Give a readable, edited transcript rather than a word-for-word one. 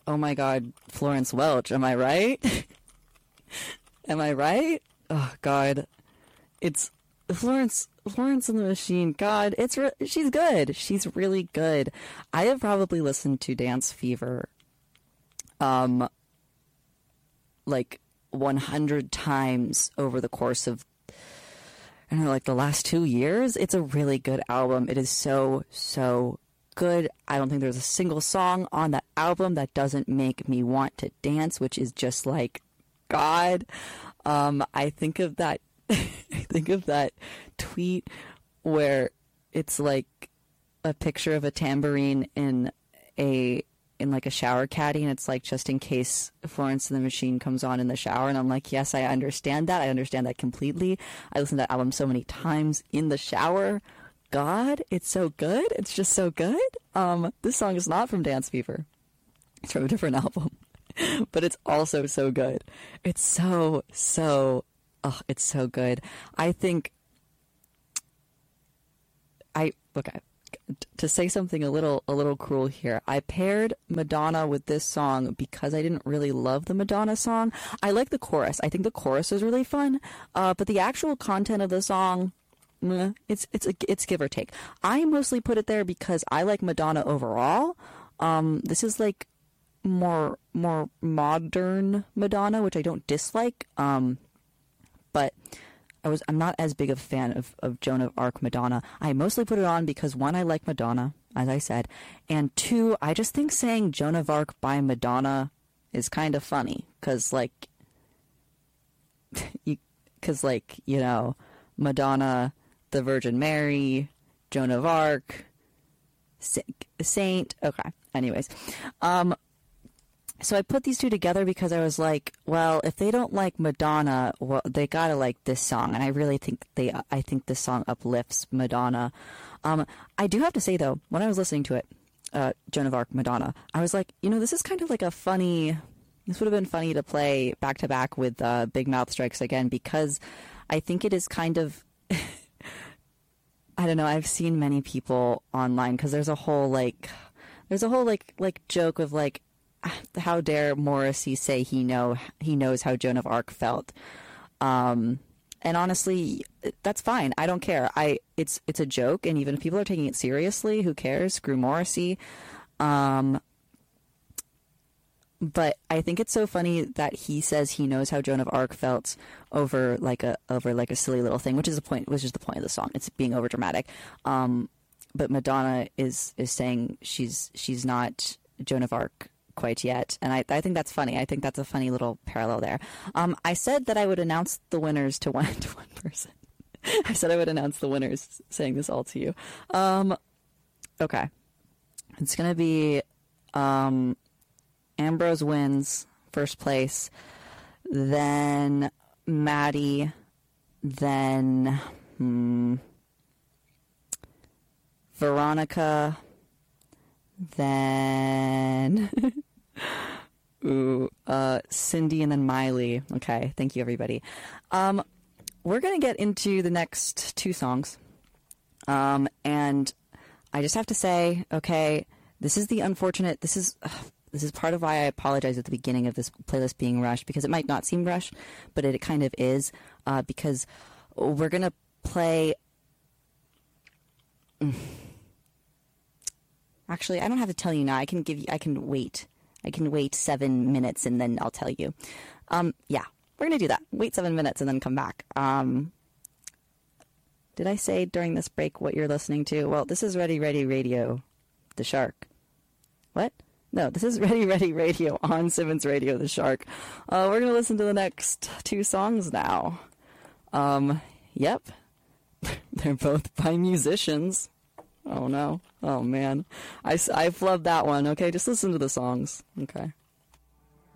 oh my God, Florence Welch, am I right? Am I right? Oh God, it's Florence and the Machine. God, she's good. She's really good. I have probably listened to Dance Fever, like 100 times over the course of, I don't know, like the last 2 years. It's a really good album. It is so, so good. I don't think there's a single song on that album that doesn't make me want to dance, which is just like, God. I think of that tweet where it's like a picture of a tambourine in like a shower caddy, and it's like, just in case Florence and the Machine comes on in the shower. And I'm like, yes, I understand that. I understand that completely. I listened to that album so many times in the shower. God, it's so good. It's just so good. This song is not from Dance Fever. It's from a different album, but it's also so good. It's so it's so good. I think to say something a little cruel here, I paired Madonna with this song because I didn't really love the Madonna song. I like the chorus. I think the chorus is really fun, but the actual content of the song, it's give or take. I mostly put it there because I like Madonna overall. This is like more modern Madonna, which I don't dislike. But I'm not as big of a fan of Joan of Arc Madonna. I mostly put it on because, one, I like Madonna, as I said, and two, I just think saying Joan of Arc by Madonna is kind of funny, because Madonna, the Virgin Mary, Joan of Arc, Saint. Okay. Anyways, so I put these two together because I was like, well, if they don't like Madonna, well, they gotta like this song, and I really think I think this song uplifts Madonna. I do have to say though, when I was listening to it, Joan of Arc Madonna, I was like, this is kind of like this would have been funny to play back to back with Big Mouth Strikes Again, because I think it is kind of, I don't know, I've seen many people online, because there's a whole joke of like, how dare Morrissey say he knows how Joan of Arc felt, and honestly, that's fine. I don't care. It's a joke, and even if people are taking it seriously, who cares? Screw Morrissey. But I think it's so funny that he says he knows how Joan of Arc felt over like a silly little thing, which is the point of the song. It's being over dramatic. But Madonna is saying she's not Joan of Arc quite yet, and I think that's funny. I think that's a funny little parallel there. I said that I would announce the winners to one person. I said I would announce the winners, saying this all to you. Okay, it's gonna be Ambrose wins first place, then Maddie, then Veronica, then Cindy, and then Miley. Okay, thank you, everybody. We're gonna get into the next two songs, and I just have to say, okay, this is the unfortunate. This is part of why I apologize at the beginning of this playlist being rushed, because it might not seem rushed, but it kind of is, because we're gonna play. Actually, I don't have to tell you now. I can wait. I can wait 7 minutes and then I'll tell you. Yeah, we're going to do that. Wait 7 minutes and then come back. Did I say during this break what you're listening to? Well, this is Ready Ready Radio, The Shark. What? No, this is Ready Ready Radio on Simmons Radio, The Shark. We're going to listen to the next two songs now. Yep. They're both by musicians. Oh no. Oh man. I flubbed that one. Okay, just listen to the songs. Okay.